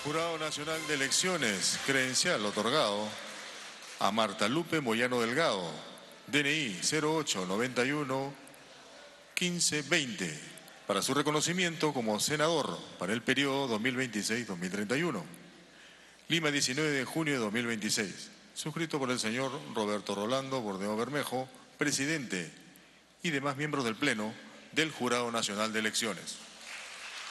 Jurado Nacional de Elecciones, credencial otorgado a Marta Lupe Moyano Delgado, DNI 0891 1520, para su reconocimiento como senador para el periodo 2026-2031. Lima, 19 de junio de 2026. Suscrito por el señor Roberto Rolando Bordeo Bermejo, presidente, y demás miembros del Pleno del Jurado Nacional de Elecciones.